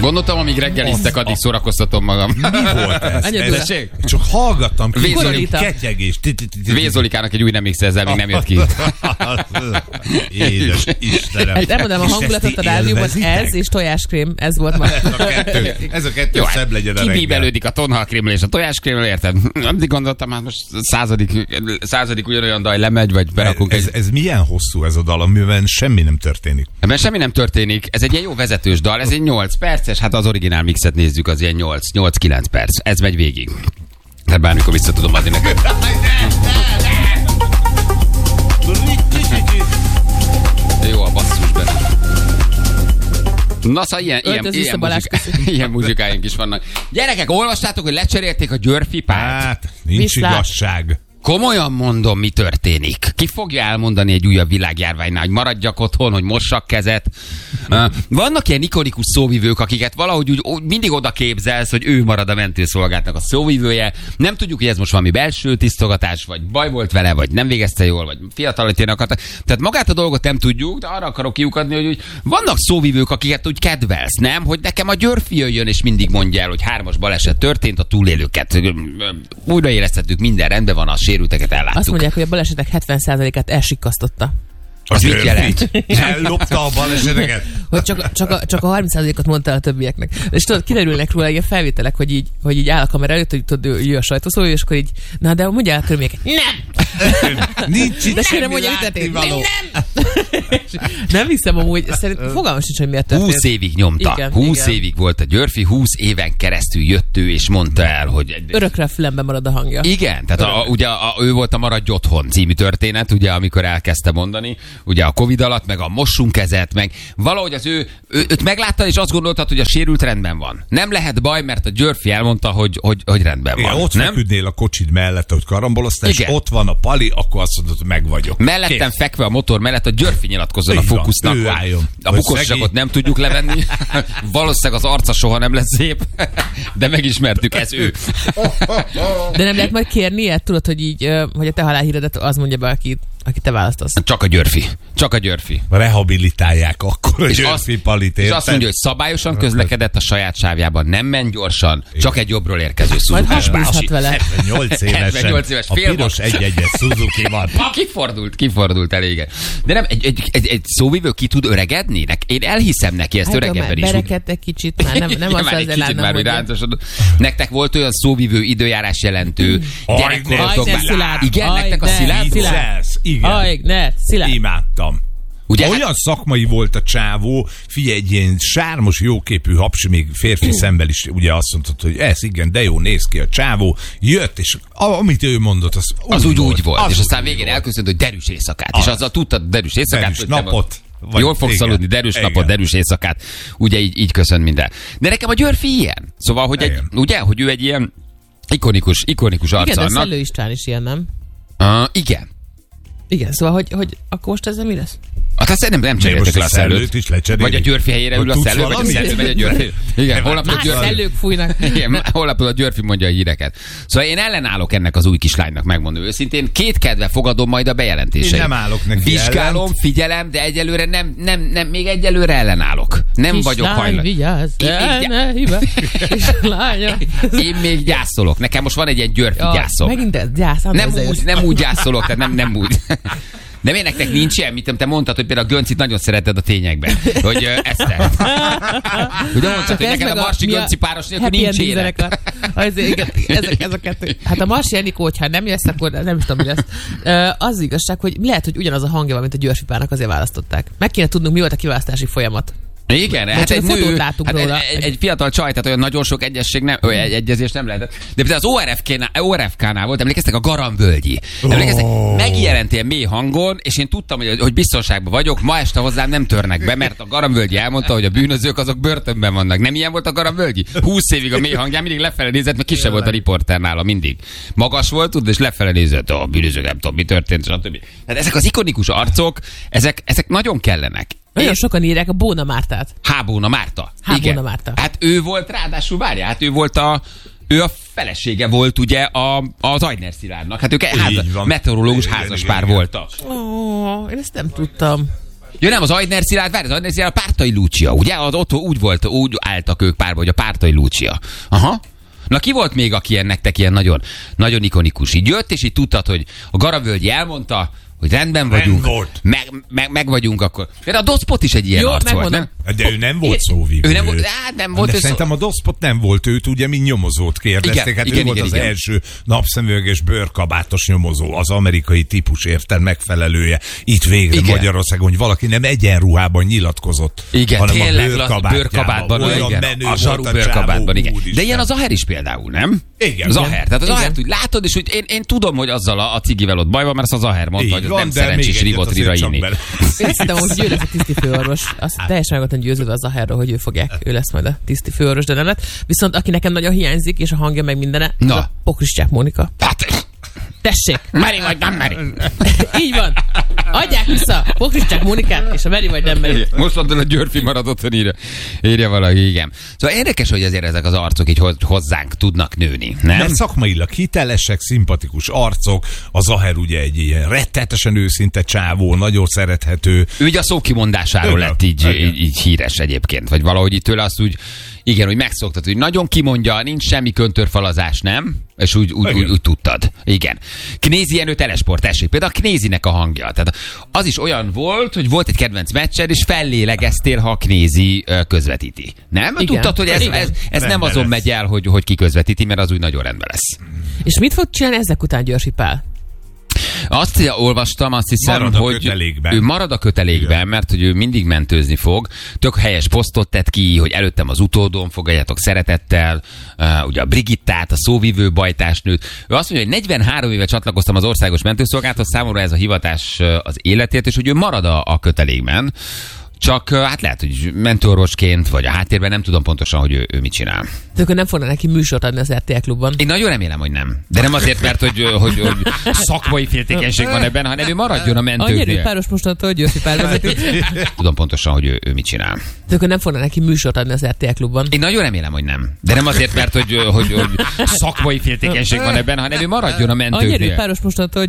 Gondoltam, amíg reggeliztek, addig szórakoztatom magam. Mi volt ez? Csak hallgattam ki, ketyegés. Vézolikának egy új remixe, ezzel még nem jött ki. Édes Istenem. Nem mondom, a hangulatot a rádióban ez és tojáskrém, ez volt ma. Ez a kettő szebb legyen a reggel. Kibíbelődik a tonhalkrémről és a tojáskrémről, érted? Nem gondoltam, hát most századik ugyanolyan daj lemegy, vagy berakunk ez milyen hosszú ez a dal, amiben semmi nem történik? Ebben semmi nem történik. Ez egy ilyen jó vezetős dal, ez egy 8 perces, hát az originál mixet nézzük, az ilyen 8-9 perc. Ez megy végig. Tehát bármikor vissza tudom adni neked. Jó a basszus benne. Na szóval ilyen muzsikáink is vannak. Gyerekek, olvastátok, hogy lecserélték a Győrfipát? Hát, nincs igazság. Komolyan mondom, mi történik. Ki fogja elmondani egy újabb világjárványnál, hogy maradjak otthon, hogy mossak kezet? Vannak ilyen ikonikus szóvivők, akiket valahogy úgy mindig oda képzelsz, hogy ő marad a mentőszolgálatnak a szóvivője. Nem tudjuk, hogy ez most valami belső tisztogatás, vagy baj volt vele, vagy nem végezte jól, vagy fiatalítani akartak. Tehát magát a dolgot nem tudjuk, de arra akarok kiukadni, hogy úgy vannak szóvivők, akiket úgy kedvelsz, nem? Hogy nekem a Györfi jöjjön, és mindig mondja el, hogy 3-as baleset történt, a túlélőket újraélesztettük, minden rendben van, a sérülteket elláttuk. Azt mondják, hogy a balesetek 70%-át elsikasztotta. Az mit jelent? Ellopta a baleseteket? Hogy csak a 30%-ot mondta a többieknek. És tudod, kiderülnek róla ilyen felvételek, hogy így áll a kamera előtt, hogy tudod, jöjj a sajtószóló, és akkor így, na de mondja el a körülményeket. Nem! Nincs itt semmi látnivaló. Nem hiszem amúgy, szerintem fogalmam sincs, hogy miért történt. 20 évig nyomta. Igen, 20 évig volt a Györfi, 20 éven keresztül jött ő, és mondta el, hogy... Örökre a fülemben marad a hangja. Igen, tehát ugye ő volt a Maradj otthon című történet, ugye, amikor elkezdte mondani, ugye a Covid alatt, meg a mossunk kezet, meg valahogy az őt megláttad, és azt gondoltad, hogy a sérült rendben van. Nem lehet baj, mert a Györfi elmondta, hogy rendben van. Ott feküdnél a kocsid mellett, hogy karamboloztál, és ott van a Pali, akkor azt mondod, hogy meg vagyok. Mellettem fekve a motor mellett a Györfi nyilatkozzon a Fókusznak. A bukosságot nem tudjuk levenni. Valószínűleg az arca soha nem lesz szép, de megismertük, ez ő. De nem lehet majd kérni ilyet, tudod, hogy így, hogy a te halálhíredet az mondja be, aki te választasz. Csak a Györfi. Csak a Györfi. Rehabilitálják akkor a Györfi Palit. És azt mondja, hogy szabályosan közlekedett a saját sávjában, nem ment gyorsan, csak egy jobbról érkező Suzuki. Majd hasbásít vele. 78 éves. A piros 1-1-es Suzuki van. Kifordult elég. De nem, egy szóvivő ki tud öregedni? Én elhiszem neki ezt öregebben is. Berekedt egy kicsit, már nem az az elállna. Nektek volt olyan szóvivő időjárás jelentő gyerekkorotokban. Igen, nektek a Szilárd? Szilárd. Imádtam. Ugye, olyan szakmai volt a csávó, figyelj, egy ilyen sármos, jóképű hapsi, még férfi szemben is ugye azt mondtad, hogy ez igen, de jó, néz ki a csávó, jött, és amit ő mondott, az úgy volt. És aztán végén elköszönt, hogy derűs éjszakát. És azzal tudtad derűs éjszakát. Derűs napot. Jól fogsz aludni, derűs napot, derűs éjszakát. Ugye így köszön minden. De nekem a Györfi ilyen. Szóval, hogy ő egy ilyen ikonikus arca. Igen, de Szellő István is ilyen, nem? Igen. Igen, szóval, hogy akkor most ezzel mi lesz? Hát azt nem cseréltek le a Szellőt. Vagy a Györfi helyére ül a Szellő, vagy a Szellő megy a Györfi. Igen, Szellők fújnak. Igen, holnapról a Györfi mondja a híreket. Szóval én ellenállok ennek az új kislánynak, megmondom őszintén. Kétkedve fogadom majd a bejelentéseit. Én nem állok neki vizsgálom, figyelem, de egyelőre nem, még egyelőre ellenállok. Nem vagyok hajlandó. Vigyázz, ne hibás, kislánya. Én még gyászolok. Nekem most van egy ilyen Györfi gyászom. Megint ez gyász. Nem úgy gyászolok, tehát nem úgy. De miért nektek nincs ilyen, mint te mondtad, hogy például a Göncit nagyon szereted a tényekben. Hogy Eszter. Ugye mondtad, hogy neked a Marsi Gönci páros nélkül nincs élet. Ez a kettő. Hát a Marsi Enikó, hogyha nem jössz, akkor nem is tudom, mi lesz. Az igazság, hogy lehet, hogy ugyanaz a hangja van, mint a Györfipának, azért választották. Meg kéne tudnunk, mi volt a kiválasztási folyamat. Igen, hát egy nő, egy fiatal csaj, tehát olyan nagyon sok egyezés nem lehetett. De például az ORFK-nál volt, emlékeztek, a Garamvölgyi. Megjelent ilyen mély hangon, és én tudtam, hogy biztonságban vagyok, ma este hozzám nem törnek be, mert a Garamvölgyi elmondta, hogy a bűnözők azok börtönben vannak. Nem ilyen volt a Garamvölgyi? 20 évig a mély hangján mindig lefele nézett, mert kisebb volt a riporter nála mindig. Magas volt, tudod, és lefele nézett, a bűnözők nem tudom, mi történt, stb. Hát ezek az ikonikus arcok, ezek nagyon kellenek. Nagyon sokan írják a Bóna Mártát. Bóna Márta. Bóna Márta. Hát ő volt, ráadásul várjál, hát ő a felesége volt ugye az Aigner Szilárdnak. Hát ők meteorológus házaspár voltak. Én ezt nem tudtam. Ja nem, az Aigner Szilárd, az Aigner Szilárd a Pártai Lúcia, ugye? Ott úgy álltak ők párba, hogy a Pártai Lúcia. Aha. Na ki volt még, aki nektek ilyen nagyon, nagyon ikonikus? Így jött, és így tudtad, hogy a Garavölgyi elmondta, hogy rendben vagyunk, meg vagyunk akkor. De a Doszpot is egy ilyen arc volt, nem? De ő nem volt szóvivő. Ő nem volt, nem volt. De szerintem a Doszpot nem volt, őt ugye mint nyomozót kérdezték. Hát ő volt az első napszemüveges bőrkabátos nyomozó, az amerikai típus érted megfelelője. Itt végre Magyarországon, hogy valaki nem egyenruhában nyilatkozott, hanem a bőrkabátban. A zsarú bőrkabátban, igen. De ilyen az Zaher is például, nem? Igen. Zaher. Tehát az Zahert úgy látod, és hogy én tudom, hogy azzal a cigivel ott baj van, mert azt a Zaher mondta, hogy nem szerencsés rivotrira inni. Szerintem, hogy ő lesz a tisztifőorvos. Azt teljesen meg voltam győződve a Zaherről, hogy ő lesz majd a tisztifőorvos, de nem lett. Viszont aki nekem nagyon hiányzik, és a hangja meg mindene, az a Pokriscsák Mónika. Tessék! Meri vagy nem meri. Így van. Adják vissza Pokriscsák Mónikát, és a meri vagy nem meri. Most mondtad, a Györfi maradott, hogy írja valaki, igen. Szóval érdekes, hogy azért ezek az arcok így hozzánk tudnak nőni, nem? Nem szakmailag hitelesek, szimpatikus arcok. A Zaher ugye egy ilyen rettetesen őszinte csávó, nagyon szerethető. Ő ugye a szókimondásáról lett így híres egyébként, vagy valahogy itt tőle azt úgy, igen, hogy megszoktat, hogy nagyon kimondja, nincs semmi köntörfalazás, nem? És úgy tudtad. Igen. Knézi Jenő Telesport, tessék. Például a Knézinek a hangja. Tehát az is olyan volt, hogy volt egy kedvenc meccsed, és fellélegeztél, ha a Knézi közvetíti. Nem? Igen. Tudtad, hogy ez nem azon megy el, hogy ki közvetíti, mert az úgy nagyon rendben lesz. És mit fog csinálni ezek után Györfi Pál? Azt olvastam, azt hiszem, hogy ő marad a kötelékben, igen. Mert hogy ő mindig mentőzni fog. Tök helyes posztot tett ki, hogy előttem az utódom, fogadjátok szeretettel, ugye a Brigittát, a szóvivő bajtásnőt. Ő azt mondja, hogy 43 éve csatlakoztam az országos mentőszolgálathoz, számomra ez a hivatás az életért, és hogy ő marad a kötelékben. Csak hát lehet, hogy mentőorvosként, vagy a háttérben nem tudom pontosan, hogy ő mit csinál. De akkor nem fogna neki műsort adni az RTL Klubban? Én nagyon remélem, hogy nem. De nem azért, mert hogy szakmai féltékenység van ebben, hanem ő maradjon a mentőknél. A nyerőpáros mostantól Györfi Pál vezeti. Tudom pontosan, hogy ő mit csinál. De akkor nem fogna neki műsort adni az RTL Klubban? Én nagyon remélem, hogy nem. De nem azért, mert hogy szakmai féltékenység van ebben, hanem ő maradjon a mentőknél. A nyerőpáros mostantól